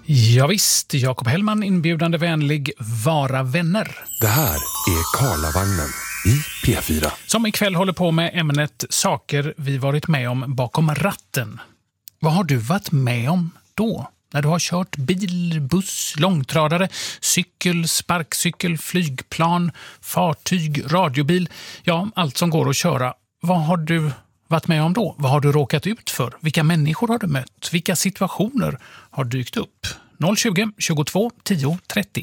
Ja visst, Jakob Hellman, inbjudande vänlig, vara vänner. Det här är Karlavagnen i P4. Som ikväll håller på med ämnet saker vi varit med om bakom ratten. Vad har du varit med om då? När du har kört bil, buss, långtradare, cykel, sparkcykel, flygplan, fartyg, radiobil. Ja, allt som går att köra. Vad har du varit med om då? Vad har du råkat ut för? Vilka människor har du mött? Vilka situationer har dykt upp? 020 22 10 30.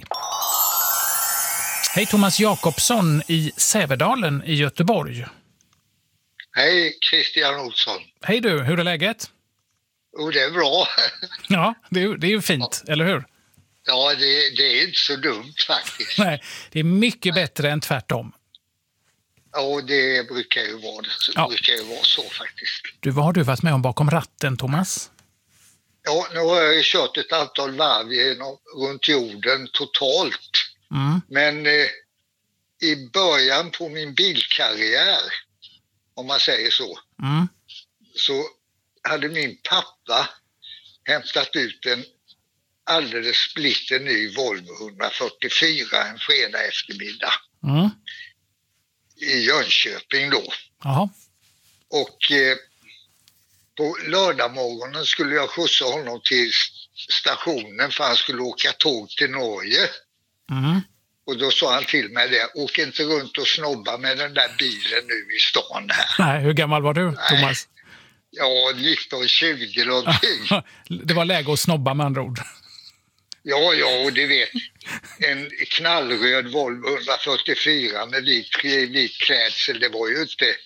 Hej, Thomas Jakobsson i Sävedalen i Göteborg. Hej, Christian Olsson. Hej du, hur är läget? Jo, det är bra. Ja, det är ju fint, eller hur? Ja, det är inte så dumt faktiskt. Nej, det är mycket bättre än tvärtom. Ja, det brukar ju vara så faktiskt. Du, vad har du varit med om bakom ratten, Thomas? Ja, nu har jag ju kört ett antal varv runt jorden totalt. Mm. Men i början på min bilkarriär, om man säger så, så hade min pappa hämtat ut en alldeles splitter ny Volvo 144 en fredag eftermiddag i Jönköping då. Jaha. Och på lördagmorgonen skulle jag skjutsa honom till stationen för han skulle åka tåg till Norge. Och då sa han till mig det, åk inte runt och snobba med den där bilen nu i stan här. Nej, hur gammal var du, Thomas? Ja, 1920 någonting. Det var läge att snobba med andra ord. Ja, och du vet, en knallröd Volvo 144 med vit klädsel, det var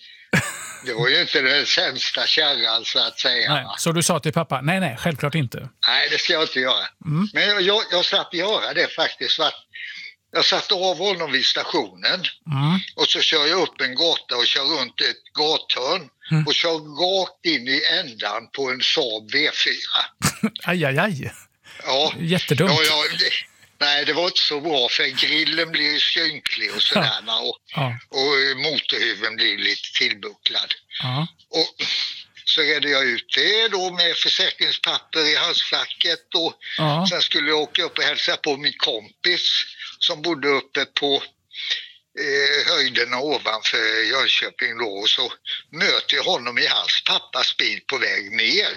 ju inte den sämsta kärran så att säga. Nej, så du sa till pappa, nej, självklart inte. Nej, det ska jag inte göra. Men jag slapp göra det faktiskt. Jag satte av honom vid stationen och så kör jag upp en gata och kör runt ett gathörn och kör rakt in i ändan på en Saab V4. Aj. Ja. Jättedumt. Nej, det var inte så bra för grillen blir skrynklig och sådär och motorhuven blir lite tillbucklad. Och så redde jag ut det då med försäkringspapper i halsfacket och sen skulle jag åka upp och hälsa på min kompis som bodde uppe på höjderna ovanför Jönköping då, och så möter jag honom i hans pappas bil på väg ner.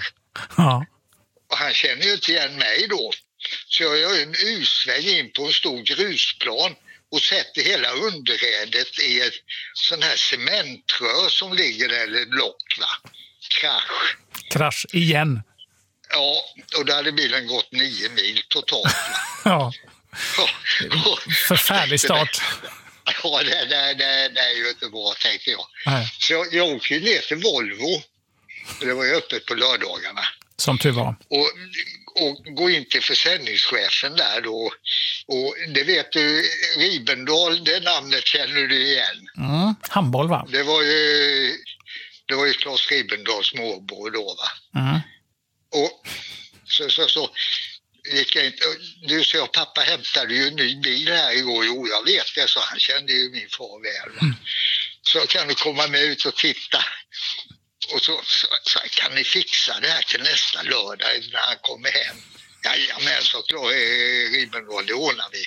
Och han känner ju inte igen mig då. Så jag gör en U-sväng in på en stor grusplan och sätter hela underredet i ett sån här cementrör som ligger där, eller block, va? Krasch igen. Ja, och där hade bilen gått 9 mil totalt. Ja. Förfärlig start. Ja, det är ju inte bra, tänkte jag. Nej. Så jag åker ner till Volvo. Det var ju öppet på lördagarna. Som tur var. Och gå in till försäljningschefen där då. Och det vet du, Ribendal, det namnet känner du igen. Handboll, va? Det var ju Claes Ribendals morbror då, va? Och så gick jag inte. Du sa, pappa hämtade ju en ny bil här igår. Jo, jag vet det, så han kände ju min far väl. Så kan du komma med ut och titta. Och så kan ni fixa det här till nästa lördag när han kommer hem. Jajamän, så klar Ribendal, det ordnar vi.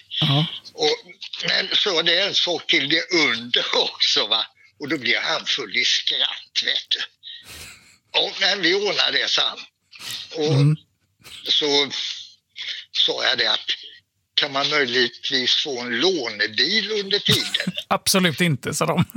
Men så det är en sak till det under också, va? Och då blir han full i skratt, vet du. Men vi ordnar det sen. Och så sa jag det att kan man möjligtvis få en lånebil under tiden? Absolut inte, sa de.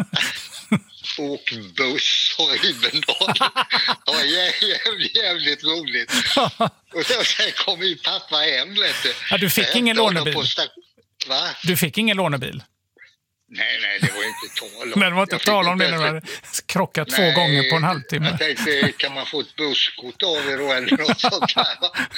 Och buss och Ribendal. Ja, jävligt roligt. Och sen kom ju pappa hem, vet du. Ja, du fick ingen lånebil? Va? Du fick ingen lånebil? Nej, det var inte tal om. Men det var inte tal om det när du hade krockat 2 gånger på en halvtimme. Jag tänkte, kan man få ett busskort av er då eller något sånt där?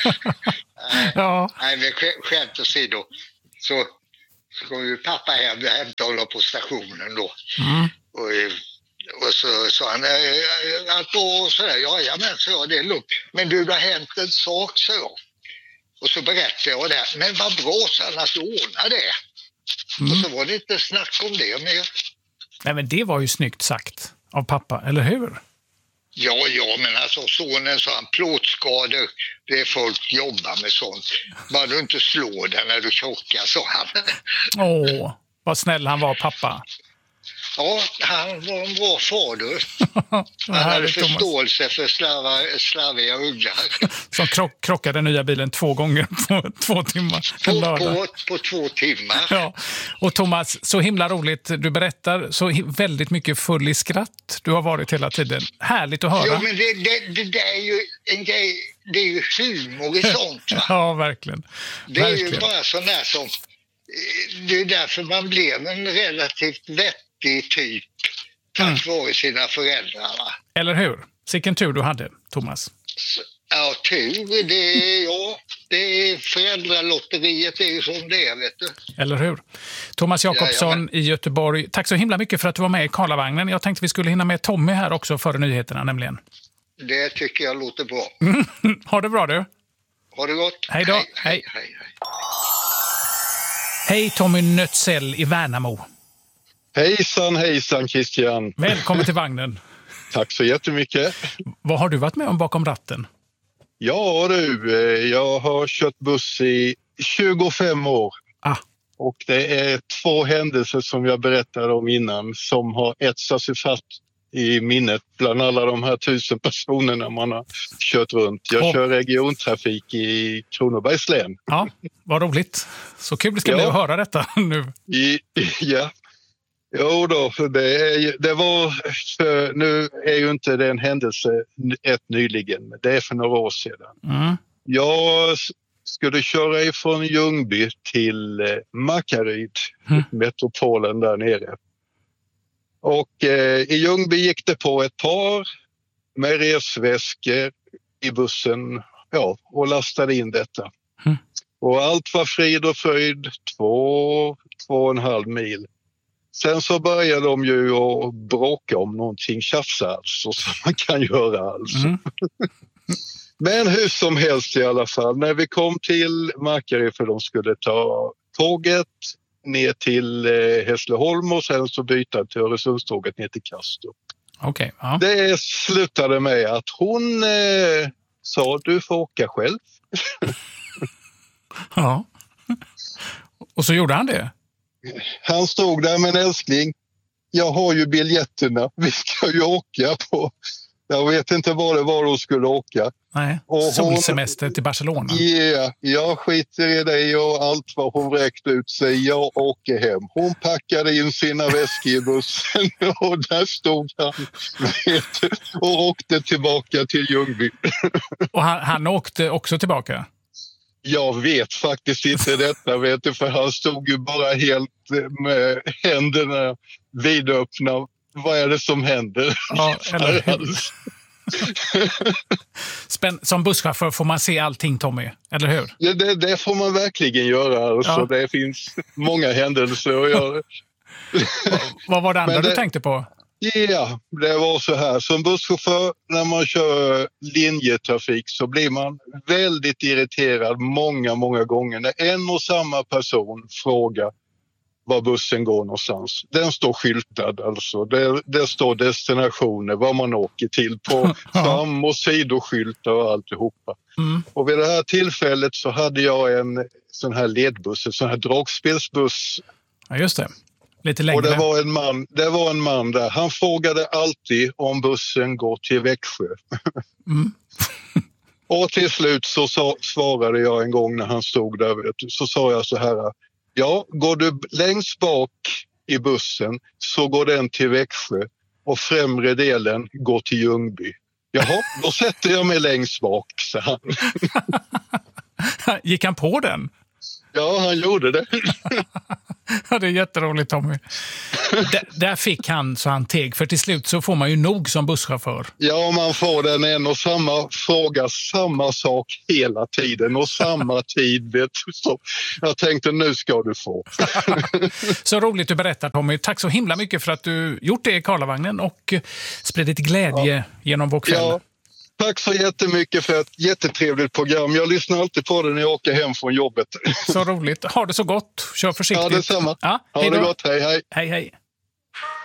Nej, men skämt åsido. Så kom ju pappa hem och hämtade honom på stationen då. Och så sa han att då sådär, jajamän, så jag, det är lugnt. Men du, det har hänt en sak, så jag. Och så berättade jag det. Men vad bra, så annars ordnar det. Och så var det inte snack om det mer. Nej, men det var ju snyggt sagt av pappa, eller hur? Ja, men alltså sonen sa han, plåtskador, det är folk jobbar med sånt. Bara du inte slår den när du krockar, sa han. Åh, vad snäll han var, pappa. Ja, han var en bra fader. Han hade förståelse för slarviga ungar. Som krockade nya bilen 2 gånger på 2 timmar. På 2 timmar. Ja. Och Thomas, så himla roligt. Du berättar så väldigt mycket full i skratt. Du har varit hela tiden. Härligt att höra. Ja, men det där är ju en grej. Det är ju humor i sånt, va? Ja, verkligen. Det är ju bara sån där som... Det är därför man blev en relativt vettig typ tack vare sina föräldrar, va? Eller hur? Vilken tur du hade, Thomas. Ja, tur. Det är föräldralotteriet, det är ju som det är, vet du. Eller hur? Thomas Jakobsson i Göteborg. Tack så himla mycket för att du var med i Karlavagnen. Jag tänkte vi skulle hinna med Tommy här också före nyheterna, nämligen. Det tycker jag låter bra. Ha det bra, du. Ha det gott. Hej då. Hej. Hej Tommy Nötsell i Värnamo. Hejsan Christian. Välkommen till vagnen. Tack så jättemycket. Vad har du varit med om bakom ratten? Ja du, jag har kört buss i 25 år. Och det är 2 händelser som jag berättade om innan som har etsat sig fast i minnet bland alla de här 1000 personerna man har kört runt. Jag kör regiontrafik i Kronobergs län. Ja, vad roligt. Så kul det ska bli att höra detta nu. Ja. Jo då, det var nu är ju inte det en händelse nyligen, men det är för några år sedan. Jag skulle köra ifrån Ljungby till Markaryd, metropolen där nere. Och i Ljungby gick det på ett par med resväskor i bussen och lastade in detta. Och allt var frid och fröjd, 2,5 mil. Sen så började de ju att bråka om någonting, tjafsa alltså, som man kan göra alltså. Men hur som helst i alla fall, när vi kom till Markaryd för de skulle ta tåget ner till Hässleholm och sen så byta till Öresundståget ner till Kastrup. Okay, ja. Det slutade med att hon sa du får åka själv. Ja. Och så gjorde han det? Han stod där med en älskling. Jag har ju biljetterna. Vi ska ju åka på... Jag vet inte vad det var de skulle åka. Nej, solsemester till Barcelona. Jag skiter i det och allt vad hon räckte ut sig. Jag åker hem. Hon packade in sina väskor i bussen och där stod han och åkte tillbaka till Ljungby. Och han åkte också tillbaka? Jag vet faktiskt inte detta, vet du, för han stod ju bara helt med händerna vidöppna. Vad är det som händer? Ja, eller som busschaufför får man se allting, Tommy, eller hur? Ja, det får man verkligen göra. Alltså. Ja. Det finns många händelser att göra. Vad var det andra du tänkte på? Ja, det var så här. Som busschaufför, när man kör linjetrafik så blir man väldigt irriterad många gånger när en och samma person frågar var bussen går någonstans. Den står skyltad alltså. Det står destinationer, vad man åker till på fram- och sidoskyltar och alltihopa. Och vid det här tillfället så hade jag en sån här ledbuss, en sån här dragspelsbuss. Ja, just det. Lite längre. Och det var en man där. Han frågade alltid om bussen går till Växjö. Och till slut så svarade jag en gång när han stod där, så sa jag så här: ja, går du längst bak i bussen så går den till Växjö och främre delen går till Ljungby. Jaha, då sätter jag mig längst bak, så han. Gick han på den? Ja, han gjorde det. Ja, det är jätteroligt, Tommy. Där fick han så han teg, för till slut så får man ju nog som busschaufför. Ja, man får den en och samma fråga, samma sak hela tiden och samma tid. Så jag tänkte, nu ska du få. Så roligt du berättar, Tommy. Tack så himla mycket för att du gjort det i Karlavagnen och spridit glädje genom vår kväll. Ja. Tack så jättemycket för ett jättetrevligt program. Jag lyssnar alltid på det när jag åker hem från jobbet. Så roligt. Ha det så gott. Kör försiktigt. Ja, detsamma. Ja, ha det gott. Hej, hej. Hej, hej.